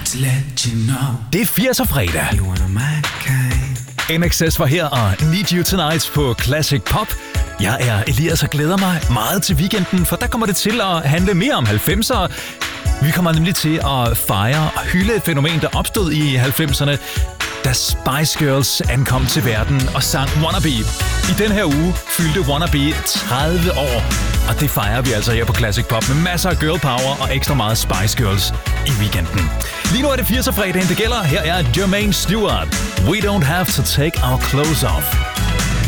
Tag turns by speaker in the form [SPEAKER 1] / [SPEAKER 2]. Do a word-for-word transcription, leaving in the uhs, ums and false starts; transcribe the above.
[SPEAKER 1] to let you know.
[SPEAKER 2] Det er firser fredag.
[SPEAKER 1] You one of my kind.
[SPEAKER 2] N X S var her og Need You Tonight på Classic Pop. Jeg er Elias og glæder mig meget til weekenden, for der kommer det til at handle mere om halvfemsere. Vi kommer nemlig til at fejre og hylde et fænomen, der opstod i halvfemserne, da Spice Girls ankom til verden og sang Wannabe. I den her uge fyldte Wannabe tredive år, og det fejrer vi altså her på Classic Pop med masser af girl power og ekstra meget Spice Girls i weekenden. Lige nu er det firser fredagen, det gælder. Her er Jermaine Stewart. We don't have to take our clothes off.